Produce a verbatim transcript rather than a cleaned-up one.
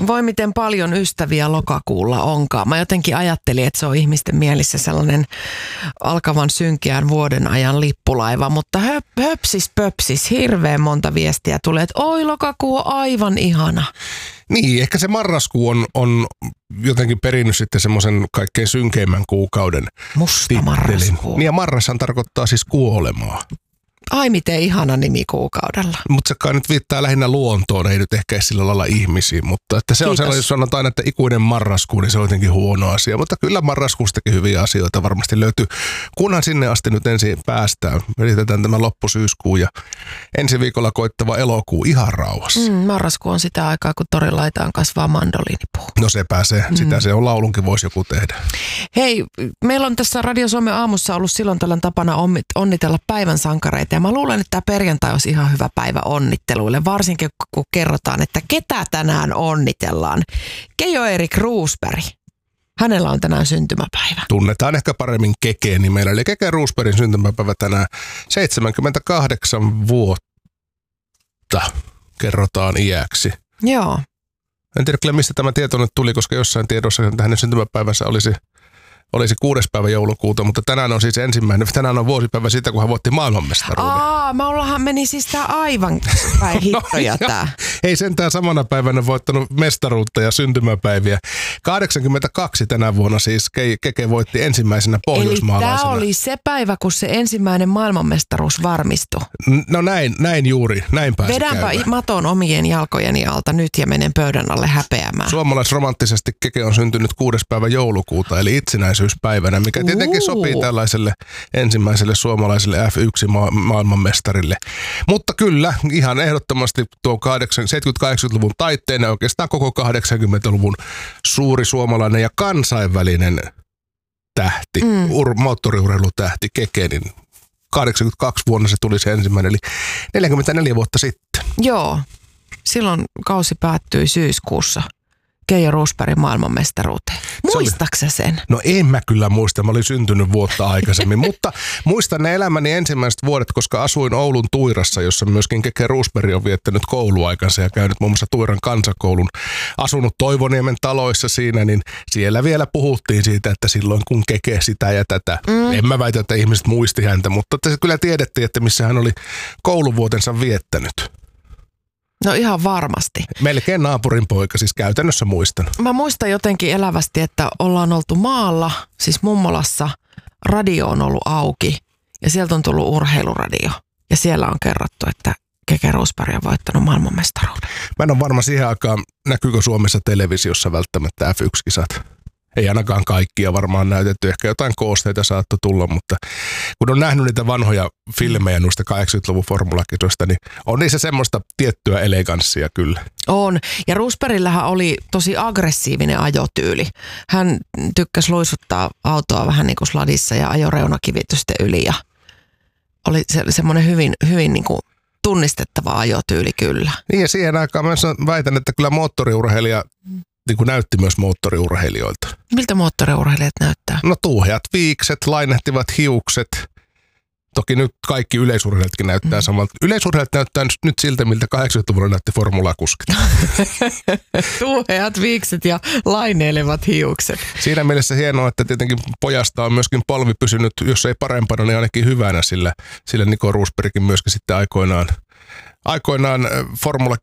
Voi miten paljon ystäviä lokakuulla onkaan. Mä jotenkin ajattelin, että se on ihmisten mielissä sellainen alkavan synkeän vuoden ajan lippulaiva, mutta höp, höpsis pöpsis, hirveän monta viestiä tulee, että oi lokakuu on aivan ihana. Niin, ehkä se marraskuu on, on jotenkin perinnyt sitten semmoisen kaikkein synkeimmän kuukauden Musta tittelin. marraskuu. Niin ja marrashan tarkoittaa siis kuolemaa. Ai miten ihana nimi kuukaudella. Mutta se kai nyt viittaa lähinnä luontoon, ei nyt ehkä sillä lailla ihmisiin, mutta että se Kiitos. on sellainen, jos sanotaan, että ikuinen marraskuu, niin se on jotenkin huono asia. Mutta kyllä marraskuustakin hyviä asioita varmasti löytyy, kunhan sinne asti nyt ensin päästään. Yritetään tämä loppusyyskuu ja ensi viikolla koittava elokuu ihan rauhassa. Mm, marraskuu on sitä aikaa, kun torin laitaan kasvaa mandoliinipuu. No se pääsee, mm. sitä se on, laulunkin voisi joku tehdä. Hei, meillä on tässä Radio Suomen aamussa ollut silloin tällöin tapana onnitella päivän sankareita. Ja mä luulen, että tämä perjantai olisi ihan hyvä päivä onnitteluille, varsinkin kun kerrotaan, että ketä tänään onnitellaan. Keijo-Erik Roosberg. Hänellä on tänään syntymäpäivä. Tunnetaan ehkä paremmin Kekeen nimellä. Eli Keke Roosbergin syntymäpäivä tänään seitsemänkymmentäkahdeksan vuotta kerrotaan iäksi. Joo. En tiedä kyllä, mistä tämä tieto nyt tuli, koska jossain tiedossa että hänen syntymäpäivänsä olisi... Olisi kuudes päivä joulukuuta, mutta tänään on siis ensimmäinen. Tänään on vuosipäivä siitä, kun hän voitti maailmanmestaruuden. Aa, Maulahan meni siis tää aivan päin hittoja no, tää. Ei sentään samana päivänä voittanut mestaruutta ja syntymäpäiviä. kahdeksankymmentäkaksi tänä vuonna siis Keke voitti ensimmäisenä pohjoismaalaisena. Eli tää oli se päivä, kun se ensimmäinen maailmanmestaruus varmistui. No näin, näin juuri, näin pääsi Vedänpä käymään. maton omien jalkojeni alta nyt ja menen pöydän alle häpeämään. Suomalaisromanttisesti Keke on syntynyt kuudes päivä joulukuuta, eli itsenäisyyspäivänä, mikä tietenkin Uu. sopii tällaiselle ensimmäiselle suomalaiselle F yksi ma- maailmanmestarille. Mutta kyllä, ihan ehdottomasti tuo seitsemänkymmentä-kahdeksankymmentäluvun taitteena oikeastaan koko kahdeksankymmentäluvun suuri suomalainen ja kansainvälinen tähti, mm. ur- moottoriurheilutähti Keke, niin kahdeksankymmentäkaksi vuonna se tuli se ensimmäinen, eli neljäkymmentäneljä vuotta sitten. Joo, silloin kausi päättyi syyskuussa Keijo Roosbergin maailmanmestaruuteen. Muistatko sen? No en mä kyllä muista, mä olin syntynyt vuotta aikaisemmin, mutta muistan ne elämäni ensimmäiset vuodet, koska asuin Oulun Tuirassa, jossa myöskin Keke Roosberg on viettänyt kouluaikansa ja käynyt muun muassa Tuiran kansakoulun, asunut Toivoniemen taloissa siinä, niin siellä vielä puhuttiin siitä, että silloin kun Keke sitä ja tätä. Mm. En mä väitä, että ihmiset muisti häntä, mutta että se kyllä tiedettiin, että missä hän oli kouluvuotensa viettänyt. No ihan varmasti. Melkein naapurin poika, siis käytännössä muistan. Mä muistan jotenkin elävästi, että ollaan oltu maalla, siis mummolassa, radio on ollut auki ja sieltä on tullut urheiluradio. Ja siellä on kerrottu, että Keke Roosberg on voittanut maailmanmestaruuden. Mä en ole varma siihen aikaan, näkyykö Suomessa televisiossa välttämättä F yksi -kisat. Ei ainakaan kaikkia varmaan näytetty, ehkä jotain koosteita saattoi tulla, mutta kun on nähnyt niitä vanhoja filmejä noista kahdeksankymmentäluvun formulakisoista, niin on niissä semmoista tiettyä eleganssia kyllä. On, ja Roosbergillähän oli tosi aggressiivinen ajotyyli. Hän tykkäsi luisuttaa autoa vähän niin kuin sladissa ja ajoi reunakivitysten yli ja oli se, semmoinen hyvin, hyvin niin kuin tunnistettava ajotyyli kyllä. Niin ja siihen aikaan mä väitän, että kyllä moottoriurheilija niin kuin näytti myös moottoriurheilijoilta. Miltä moottoriurheilijat näyttää? No tuuheat viikset, lainehtivat hiukset. Toki nyt kaikki yleisurheilijatkin näyttää mm. samalta. Yleisurheilijat näyttää nyt siltä, miltä kahdeksankymmentäluvulla näytti formulakuskit. Tuuheat viikset ja laineilevat hiukset. Siinä mielessä hienoa, että tietenkin pojasta on myöskin polvi pysynyt, jos ei parempana, niin ainakin hyvänä, sillä, sillä Nico Roosbergkin myöskin sitten aikoinaan Aikoinaan Formula